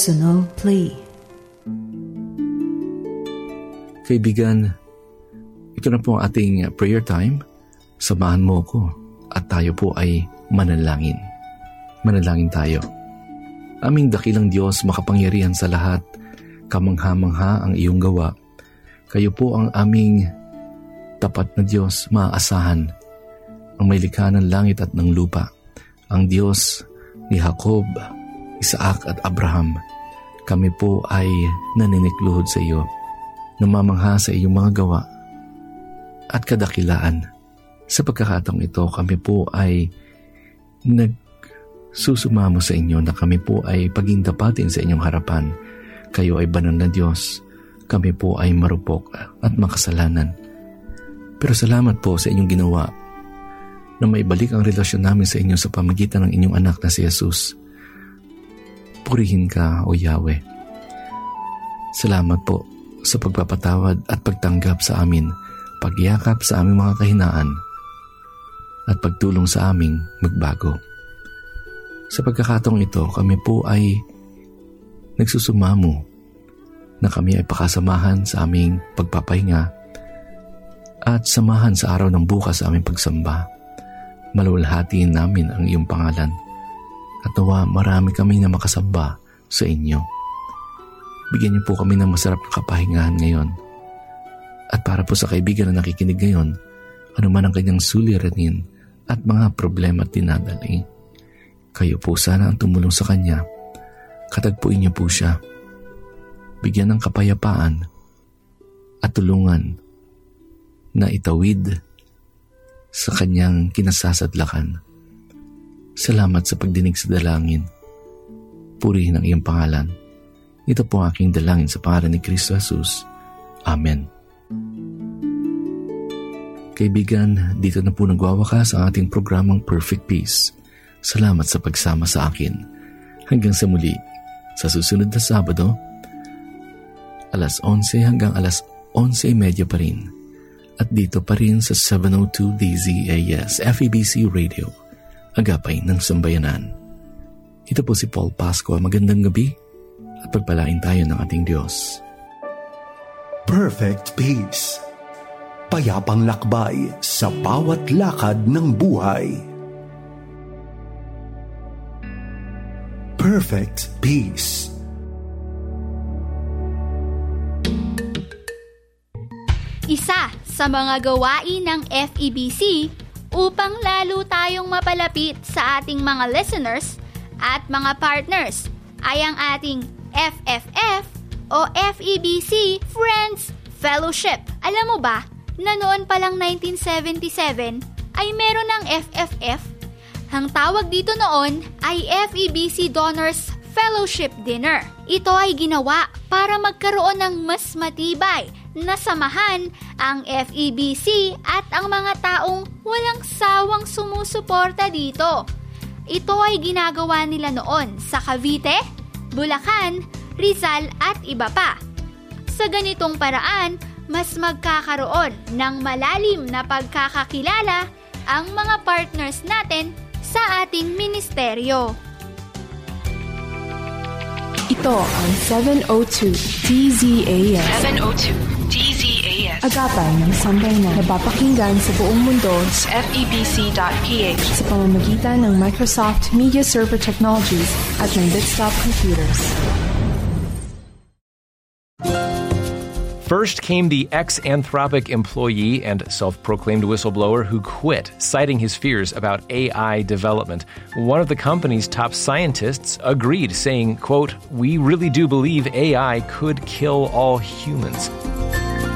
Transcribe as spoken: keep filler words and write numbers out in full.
Personal Plea. Kaibigan, ito na po ang ating prayer time. Samahan mo ko at tayo po ay manalangin. Manalangin tayo. Aming dakilang Diyos, makapangyarihan sa lahat, kamangha-mangha ang iyong gawa. Kayo po ang aming tapat na Diyos, maaasahan, ang may likha ng langit at ng lupa, ang Diyos ni Jacob, Isaac at Abraham. Kami po ay naninikluhod sa iyo, namamangha sa iyong mga gawa at kadakilaan. Sa pagkakataong ito, kami po ay nagsusumamo sa inyo na kami po ay pagintapatin sa inyong harapan. Kayo ay banal na Diyos, kami po ay marupok at makasalanan. Pero salamat po sa inyong ginawa na maibalik ang relasyon namin sa inyo sa pamagitan ng inyong anak na si Jesus. Purihin ka, O Yahweh. Salamat po sa pagpapatawad at pagtanggap sa amin, pagyakap sa aming mga kahinaan, at pagtulong sa aming magbago. Sa pagkakataong ito, kami po ay nagsusumamo na kami ay pakasamahan sa aming pagpapahinga at samahan sa araw ng bukas sa aming pagsamba. Malulhatiin namin ang iyong pangalan at nawa marami kami na makasamba sa inyo. Bigyan niyo po kami ng masarap na kapahingahan ngayon. At para po sa kaibigan na nakikinig ngayon, ano man ang kanyang suliranin at mga problema at dinadali, kayo po sana ang tumulong sa kanya. Katagpuin niyo po siya. Bigyan ng kapayapaan at tulungan na itawid sa kanyang kinasasadlakan. Salamat sa pagdinig sa dalangin. Purihin ang iyong pangalan. Ito po ang aking dalangin sa pangalan ni Kristo Jesus. Amen. Kaibigan, dito na po nagwawakas ang ating programang Perfect Peace. Salamat sa pagsama sa akin. Hanggang sa muli, sa susunod na Sabado, alas onse hanggang alas onse media pa rin. At dito pa rin sa seven oh two D Z A S F E B C Radio, Agapay ng Sambayanan. Ito po si Paul Pasco. Magandang gabi at pagpalain tayo ng ating Diyos. Perfect Peace. Payapang lakbay sa bawat lakad ng buhay. Perfect Peace. Isa sa mga gawain ng F E B C upang lalo tayong mapalapit sa ating mga listeners at mga partners ay ang ating F F F o F E B C Friends Fellowship. Alam mo ba na noon pa lang nineteen seventy-seven ay meron ng F F F? Ang tawag dito noon ay F E B C Donors Fellowship Dinner. Ito ay ginawa para magkaroon ng mas matibay na samahan ang F E B C at ang mga taong walang sawang sumusuporta dito. Ito ay ginagawa nila noon sa Cavite, Bulacan, Rizal at iba pa. Sa ganitong paraan, mas magkakaroon ng malalim na pagkakakilala ang mga partners natin sa ating ministeryo. Ito ang seven oh two D Z A S. seven oh two D Z A S. Agapan ng Sambayanan. Napapakinggan sa buong mundo sa F E B C dot P H sa pamamagitan ng Microsoft Media Server Technologies at ng Bitstop Computers. First came the ex-Anthropic employee and self-proclaimed whistleblower who quit, citing his fears about A I development. One of the company's top scientists agreed, saying, quote, "We really do believe A I could kill all humans."